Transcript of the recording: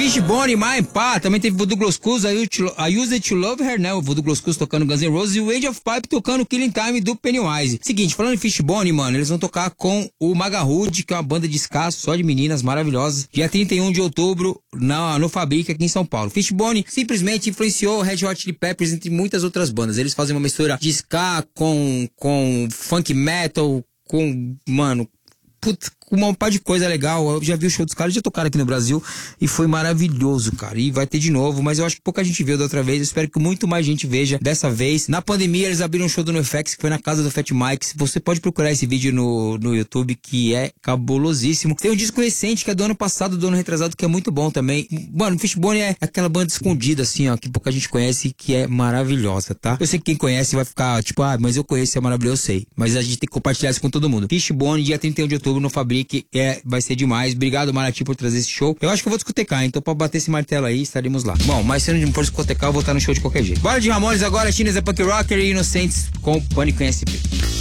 Fishbone, My Pá, também teve Voodoo Glow Skulls, I Use It to Love Her, né? O Voodoo Glow Skulls tocando Guns N' Roses e o Age of Pipe tocando Killing Time do Pennywise. Seguinte, falando em Fishbone, mano, eles vão tocar com o Magahood, que é uma banda de ska só de meninas maravilhosas, dia 31 de outubro no Fabric aqui em São Paulo. Fishbone simplesmente influenciou o Red Hot Chili Peppers entre muitas outras bandas. Eles fazem uma mistura de ska com funk metal, com, mano, uma par de coisa legal. Eu já vi o show dos caras, já tocaram aqui no Brasil e foi maravilhoso, cara. E vai ter de novo, mas eu acho que pouca gente viu da outra vez. Eu espero que muito mais gente veja dessa vez. Na pandemia, eles abriram um show do NoFX, que foi na casa do Fat Mike. Você pode procurar esse vídeo no YouTube, que é cabulosíssimo. Tem um disco recente, que é do ano passado, do ano retrasado, que é muito bom também. Mano, Fishbone é aquela banda escondida, assim, ó, que pouca gente conhece, que é maravilhosa, tá? Eu sei que quem conhece vai ficar, tipo, mas eu conheço, é maravilhoso, eu sei. Mas a gente tem que compartilhar isso com todo mundo. Fishbone, dia 31 de outubro, no Fabric. Vai ser demais. Obrigado, Marati, por trazer esse show. Eu acho que eu vou discotecar, então pra bater esse martelo aí, estaremos lá. Bom, mas se eu não for discotecar, eu vou estar no show de qualquer jeito. Bora de Ramones agora, Chinas é Punk Rocker e Inocentes com Pânico em SP.